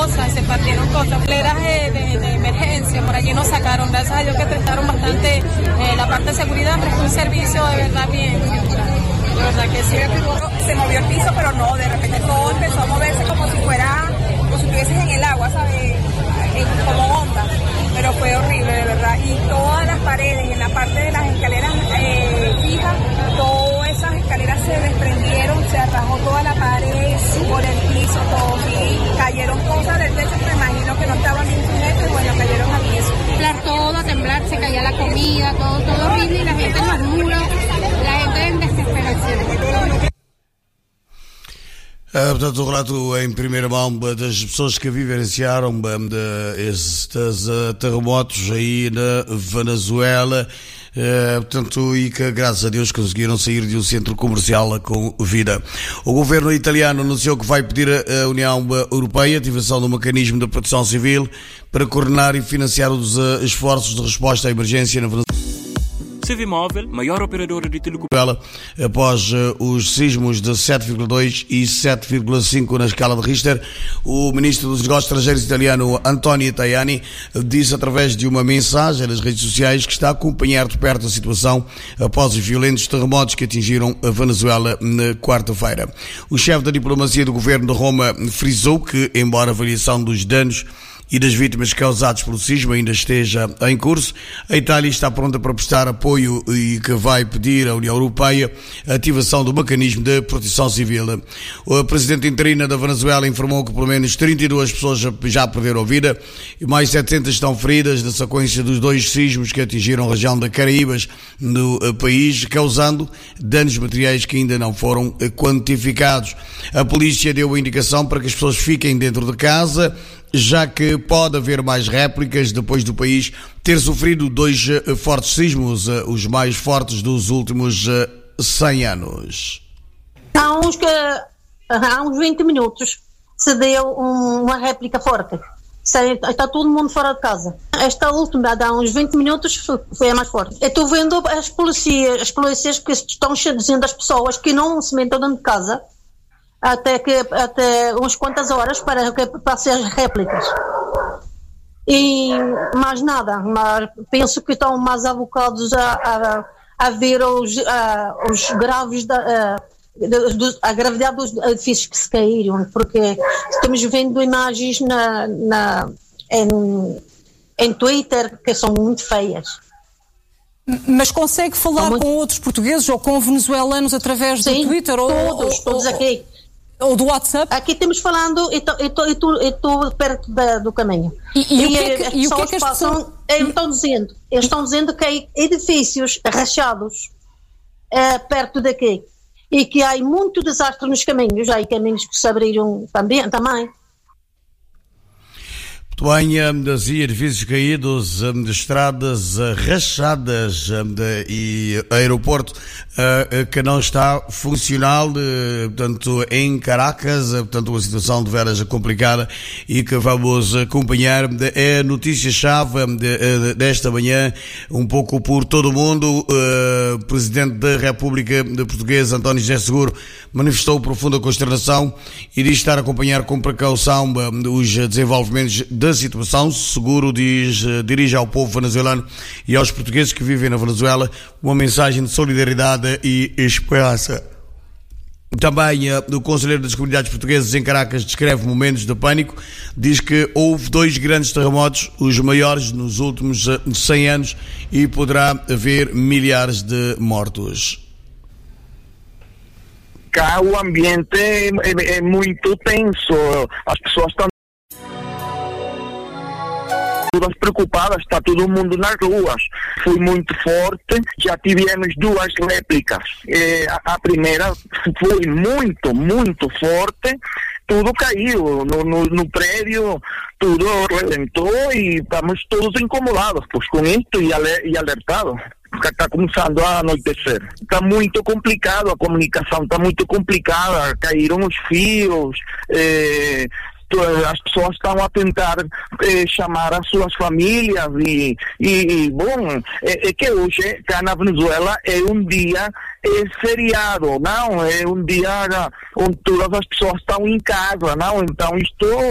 cosas, se partieron cosas. Escaleras de emergencia, por allí nos sacaron. Gracias a Dios que prestaron bastante, la parte de seguridad prestó un servicio de verdad bien. De verdad que sí. Se movió el piso, pero no, de repente todo empezó a moverse como si estuvieses en el agua, ¿sabes? Como onda. Pero fue horrible, de verdad. Y todas las paredes, en la parte de las escaleras fijas, todas esas escaleras se desprendieron, se arrajó toda la pared, por el piso, todo. Y cayeron cosas del techo, me imagino que no estaban bien sujetas, y bueno, cayeron al piso. Todo a temblar, se caía la comida, todo horrible, y la gente en los muros, la gente en desesperación. Portanto, o relato em primeira mão das pessoas que vivenciaram estes terremotos aí na Venezuela, portanto, e que graças a Deus conseguiram sair de um centro comercial com vida. O governo italiano anunciou que vai pedir à União Europeia a ativação do mecanismo de proteção civil para coordenar e financiar os esforços de resposta à emergência na Venezuela. Civimóvel, maior operadora de telecomunicações. Após os sismos de 7,2 e 7,5 na escala de Richter, o ministro dos Negócios Estrangeiros italiano Antonio Tajani disse através de uma mensagem nas redes sociais que está a acompanhar de perto a situação após os violentos terremotos que atingiram a Venezuela na quarta-feira. O chefe da diplomacia do governo de Roma frisou que, embora a avaliação dos danos e das vítimas causadas pelo sismo ainda esteja em curso, a Itália está pronta para prestar apoio e que vai pedir à União Europeia a ativação do mecanismo de proteção civil. A presidente interina da Venezuela informou que pelo menos 32 pessoas já perderam a vida e mais 700 estão feridas na sequência dos 2 sismos que atingiram a região da Caraíbas no país, causando danos materiais que ainda não foram quantificados. A polícia deu a indicação para que as pessoas fiquem dentro de casa, já que pode haver mais réplicas depois do país ter sofrido 2 fortes sismos, os mais fortes dos últimos 100 anos. Há uns 20 minutos se deu uma réplica forte. Está todo mundo fora de casa. Esta última, há uns 20 minutos, foi a mais forte. Eu estou vendo as polícias que estão dizendo às pessoas que não se metam dentro de casa até umas quantas horas para ser as réplicas. E mais nada, mas penso que estão mais abocados a ver os graves a gravidade dos edifícios que se caíram, porque estamos vendo imagens em Twitter que são muito feias. Mas consegue falar com outros portugueses ou com venezuelanos através do Twitter? Todos aqui. Ou do WhatsApp? Aqui estamos falando, estou perto do caminho. E o que é que as pessoas... Eles estão dizendo que há edifícios rachados perto daqui e que há muito desastre nos caminhos. Há caminhos que se abriram também. Muito bem, edifícios caídos, estradas rachadas e aeroporto que não está funcional, portanto, em Caracas, portanto, uma situação de veras complicada e que vamos acompanhar. É a notícia-chave desta manhã, um pouco por todo o mundo. O Presidente da República Portuguesa, António José Seguro, manifestou profunda consternação e diz estar a acompanhar com precaução os desenvolvimentos da situação. Seguro dirige ao povo venezuelano e aos portugueses que vivem na Venezuela uma mensagem de solidariedade e esperança. Também o Conselheiro das Comunidades Portuguesas em Caracas descreve momentos de pânico, diz que houve 2 grandes terremotos, os maiores nos últimos 100 anos, e poderá haver milhares de mortos. Cá o ambiente é muito tenso, as pessoas estão todas preocupadas, está todo mundo nas ruas. Foi muito forte, já tivemos 2 réplicas. A primeira foi muito forte, tudo caiu no prédio, tudo rebentou e estamos todos incomodados com isto e alertados. Está começando a anoitecer. Está muito complicado, a comunicação está muito complicada, caíram os fios, as pessoas estão a tentar chamar as suas famílias e bom, é que hoje cá na Venezuela é um dia feriado, não? É um dia onde todas as pessoas estão em casa, não? Então isto